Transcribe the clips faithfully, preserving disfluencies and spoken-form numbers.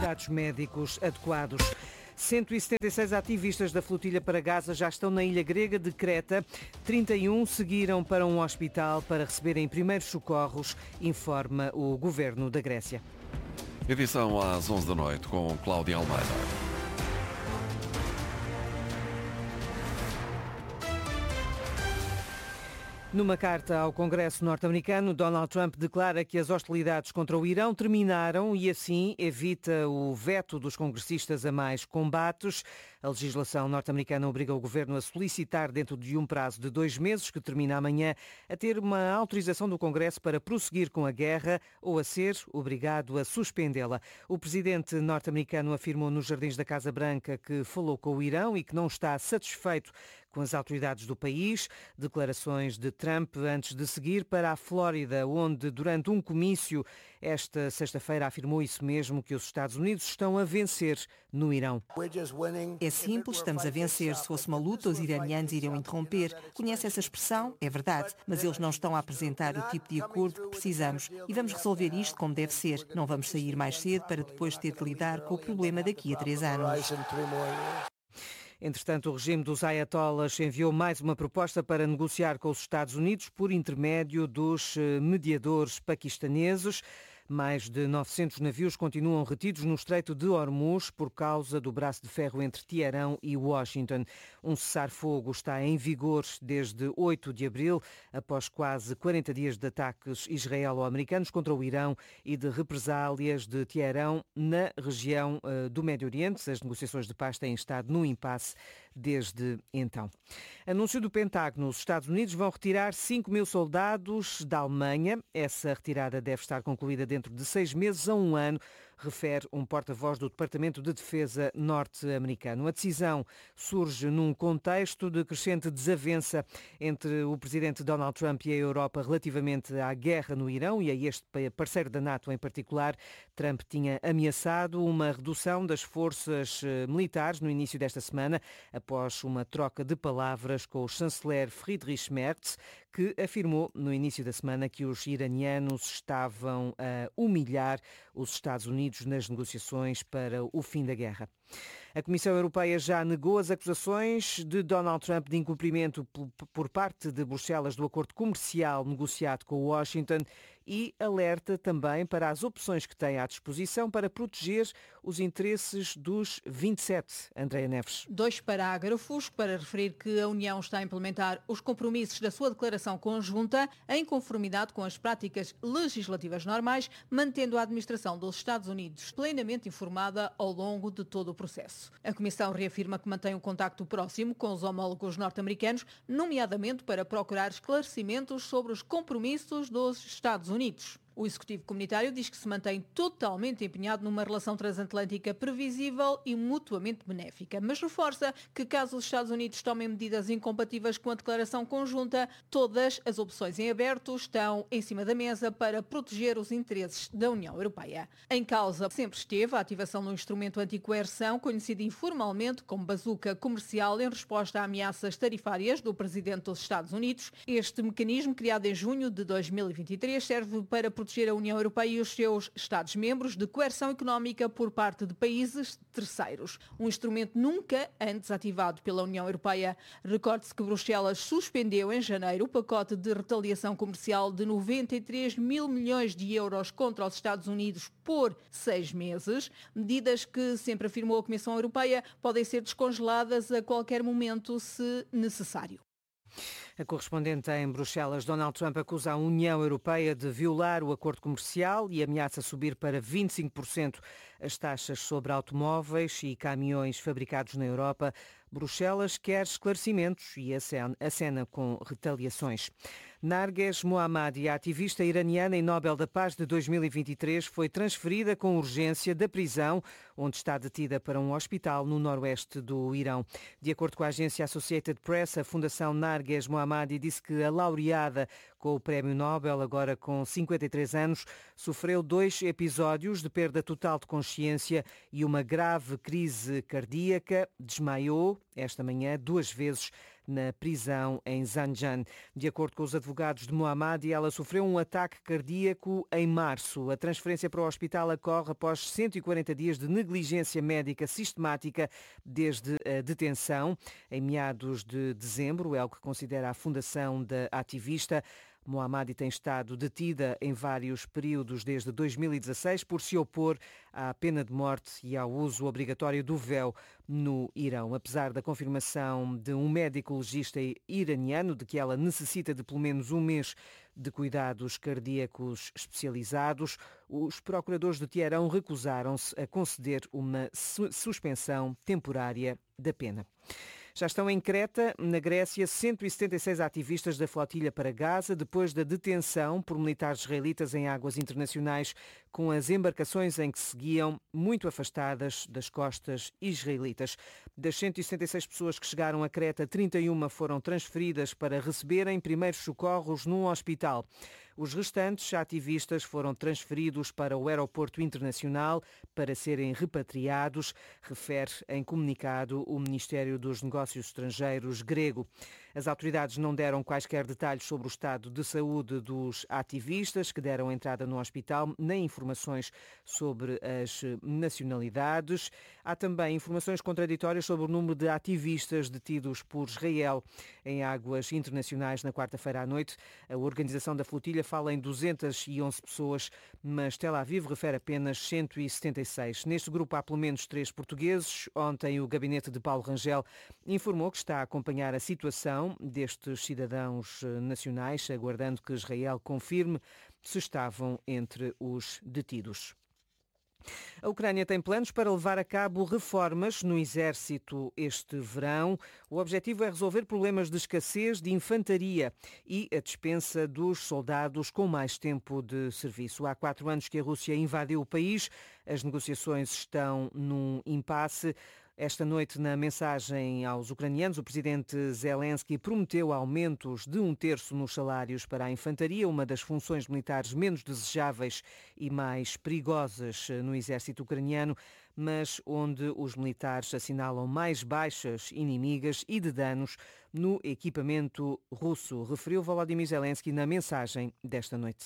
cuidados médicos adequados. cento e setenta e seis ativistas da flotilha para Gaza já estão na ilha grega de Creta. trinta e um seguiram para um hospital para receberem primeiros socorros, informa o governo da Grécia. Edição às onze da noite com Cláudia Almeida. Numa carta ao Congresso norte-americano, Donald Trump declara que as hostilidades contra o Irão terminaram e assim evita o veto dos congressistas a mais combates. A legislação norte-americana obriga o governo a solicitar, dentro de um prazo de dois meses, que termina amanhã, a ter uma autorização do Congresso para prosseguir com a guerra ou a ser obrigado a suspendê-la. O presidente norte-americano afirmou nos jardins da Casa Branca que falou com o Irão e que não está satisfeito com as autoridades do país. Declarações de Trump antes de seguir para a Flórida, onde durante um comício esta sexta-feira afirmou isso mesmo, que os Estados Unidos estão a vencer no Irão. É simples, estamos a vencer. Se fosse uma luta, os iranianos iriam interromper. Conhece essa expressão? É verdade. Mas eles não estão a apresentar o tipo de acordo que precisamos. E vamos resolver isto como deve ser. Não vamos sair mais cedo para depois ter que lidar com o problema daqui a três anos. Entretanto, o regime dos ayatollahs enviou mais uma proposta para negociar com os Estados Unidos por intermédio dos mediadores paquistaneses. Mais de novecentos navios continuam retidos no Estreito de Hormuz por causa do braço de ferro entre Teherão e Washington. Um cessar-fogo está em vigor desde oito de abril, após quase quarenta dias de ataques israelo-americanos contra o Irão e de represálias de Teherão na região do Médio Oriente. As negociações de paz têm estado no impasse desde então. Anúncio do Pentágono: os Estados Unidos vão retirar cinco mil soldados da Alemanha. Essa retirada deve estar concluída dentro de seis meses a um ano, refere um porta-voz do Departamento de Defesa norte-americano. A decisão surge num contexto de crescente desavença entre o presidente Donald Trump e a Europa relativamente à guerra no Irão e a este parceiro da NATO em particular. Trump tinha ameaçado uma redução das forças militares no início desta semana, após uma troca de palavras com o chanceler Friedrich Merz, que afirmou no início da semana que os iranianos estavam a humilhar os Estados Unidos nas negociações para o fim da guerra. A Comissão Europeia já negou as acusações de Donald Trump de incumprimento por parte de Bruxelas do acordo comercial negociado com Washington e alerta também para as opções que tem à disposição para proteger os interesses dos vinte e sete. Andréa Neves. Dois parágrafos para referir que a União está a implementar os compromissos da sua declaração conjunta em conformidade com as práticas legislativas normais, mantendo a administração dos Estados Unidos plenamente informada ao longo de todo o processo. A Comissão reafirma que mantém um contacto próximo com os homólogos norte-americanos, nomeadamente para procurar esclarecimentos sobre os compromissos dos Estados Unidos. O Executivo Comunitário diz que se mantém totalmente empenhado numa relação transatlântica previsível e mutuamente benéfica, mas reforça que caso os Estados Unidos tomem medidas incompatíveis com a declaração conjunta, todas as opções em aberto estão em cima da mesa para proteger os interesses da União Europeia. Em causa sempre esteve a ativação do instrumento anticoerção, conhecido informalmente como bazuca comercial, em resposta a ameaças tarifárias do Presidente dos Estados Unidos. Este mecanismo, criado em junho de dois mil e vinte e três, serve para proteger a União Europeia e os seus Estados-membros de coerção económica por parte de países terceiros. Um instrumento nunca antes ativado pela União Europeia. Recorde-se que Bruxelas suspendeu em janeiro o pacote de retaliação comercial de noventa e três mil milhões de euros contra os Estados Unidos por seis meses. Medidas que, sempre afirmou a Comissão Europeia, podem ser descongeladas a qualquer momento se necessário. A correspondente em Bruxelas, Donald Trump, acusa a União Europeia de violar o acordo comercial e ameaça subir para vinte e cinco por cento as taxas sobre automóveis e caminhões fabricados na Europa. Bruxelas quer esclarecimentos e acena com retaliações. Narges Mohammadi, a ativista iraniana e Nobel da Paz de dois mil e vinte e três, foi transferida com urgência da prisão, onde está detida, para um hospital no noroeste do Irão. De acordo com a agência Associated Press, a Fundação Narges Mohammadi disse que a laureada com o Prémio Nobel, agora com cinquenta e três anos, sofreu dois episódios de perda total de consciência e uma grave crise cardíaca. Desmaiou esta manhã duas vezes na prisão em Zanjan. De acordo com os advogados de Mohammadi, ela sofreu um ataque cardíaco em março. A transferência para o hospital ocorre após cento e quarenta dias de negligência médica sistemática desde a detenção. Em meados de dezembro, é o que considera a fundação da ativista. Mohammadi tem estado detida em vários períodos desde dois mil e dezasseis por se opor à pena de morte e ao uso obrigatório do véu no Irão. Apesar da confirmação de um médico legista iraniano de que ela necessita de pelo menos um mês de cuidados cardíacos especializados, os procuradores de Teherão recusaram-se a conceder uma su- suspensão temporária da pena. Já estão em Creta, na Grécia, cento e setenta e seis ativistas da flotilha para Gaza, depois da detenção por militares israelitas em águas internacionais, com as embarcações em que seguiam muito afastadas das costas israelitas. Das cento e setenta e seis pessoas que chegaram a Creta, trinta e uma foram transferidas para receberem primeiros socorros num hospital. Os restantes ativistas foram transferidos para o aeroporto internacional para serem repatriados, refere em comunicado o Ministério dos Negócios Estrangeiros grego. As autoridades não deram quaisquer detalhes sobre o estado de saúde dos ativistas que deram entrada no hospital, nem informações sobre as nacionalidades. Há também informações contraditórias sobre o número de ativistas detidos por Israel em águas internacionais na quarta-feira à noite. A organização da flotilha fala em duzentas e onze pessoas, mas Tel Aviv refere apenas cento e setenta e seis. Neste grupo há pelo menos três portugueses. Ontem o gabinete de Paulo Rangel informou que está a acompanhar a situação destes cidadãos nacionais, aguardando que Israel confirme se estavam entre os detidos. A Ucrânia tem planos para levar a cabo reformas no exército este verão. O objetivo é resolver problemas de escassez de infantaria e a dispensa dos soldados com mais tempo de serviço. Há quatro anos que a Rússia invadiu o país. As negociações estão num impasse. Esta noite, na mensagem aos ucranianos, o presidente Zelensky prometeu aumentos de um terço nos salários para a infantaria, uma das funções militares menos desejáveis e mais perigosas no exército ucraniano, mas onde os militares assinalam mais baixas inimigas e de danos no equipamento russo, referiu Volodymyr Zelensky na mensagem desta noite.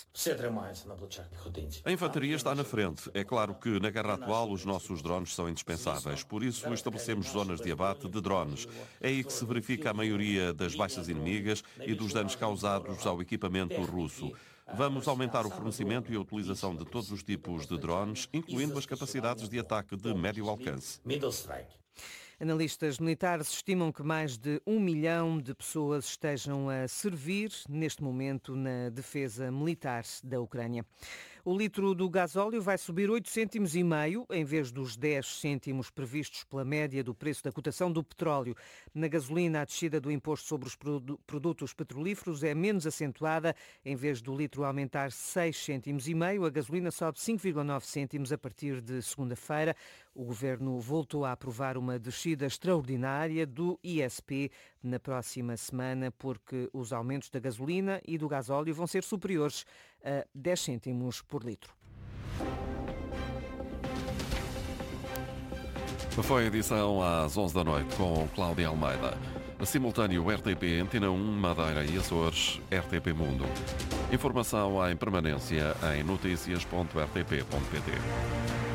A infantaria está na frente. É claro que na guerra atual os nossos drones são indispensáveis. Por isso estabelecemos zonas de abate de drones. É aí que se verifica a maioria das baixas inimigas e dos danos causados ao equipamento russo. Vamos aumentar o fornecimento e a utilização de todos os tipos de drones, incluindo as capacidades de ataque de médio alcance. Analistas militares estimam que mais de um milhão de pessoas estejam a servir neste momento na defesa militar da Ucrânia. O litro do gasóleo vai subir oito cêntimos e meio em vez dos dez cêntimos previstos pela média do preço da cotação do petróleo. Na gasolina, a descida do imposto sobre os produtos petrolíferos é menos acentuada. Em vez do litro aumentar seis cêntimos e meio, a gasolina sobe cinco vírgula nove cêntimos a partir de segunda-feira. O governo voltou a aprovar uma descida extraordinária do I S P na próxima semana, porque os aumentos da gasolina e do gasóleo vão ser superiores a dez cêntimos por litro. Foi a edição às onze da noite com Cláudia Almeida. A simultâneo R T P, Antena um, Madeira e Açores, R T P Mundo. Informação em permanência em noticias ponto r t p ponto p t.